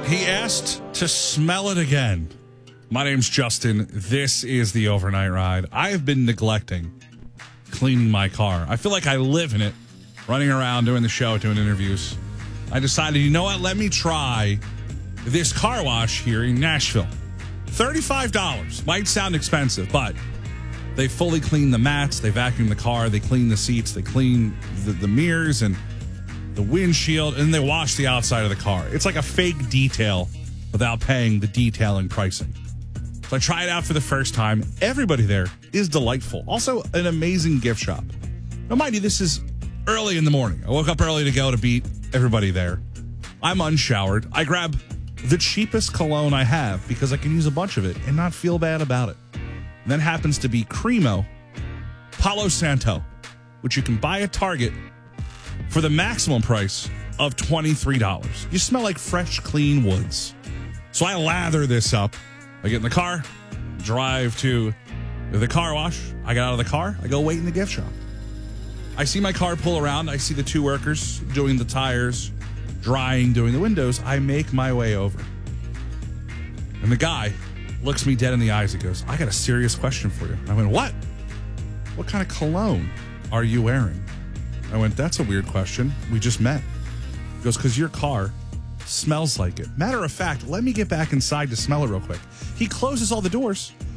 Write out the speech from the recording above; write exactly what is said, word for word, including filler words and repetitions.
He asked to smell it again. My name's Justin. This is the Overnight Ride. I have been neglecting cleaning my car. I feel like I live in it, running around, doing the show, doing interviews. I decided, you know what? Let me try this car wash here in Nashville. thirty-five dollars. Might sound expensive, but they fully clean the mats. They vacuum the car. They clean the seats. They clean the, the mirrors and the windshield, and they wash the outside of the car. It's like a fake detail without paying the detailing pricing. So I tried it out for the first time. Everybody there is delightful. Also, an amazing gift shop. Now, mind you, this is early in the morning. I woke up early to go to beat everybody there. I'm unshowered. I grab the cheapest cologne I have because I can use a bunch of it and not feel bad about it. And that happens to be Cremo Palo Santo, which you can buy at Target for the maximum price of twenty-three dollars. You smell like fresh, clean woods. So I lather this up. I get in the car, drive to the car wash. I get out of the car. I go wait in the gift shop. I see my car pull around. I see the two workers doing the tires, drying, doing the windows. I make my way over. And the guy looks me dead in the eyes. He goes, I got a serious question for you. I went, what? What kind of cologne are you wearing? I went, that's a weird question. We just met. He goes, because your car smells like it. Matter of fact, let me get back inside to smell it real quick. He closes all the doors.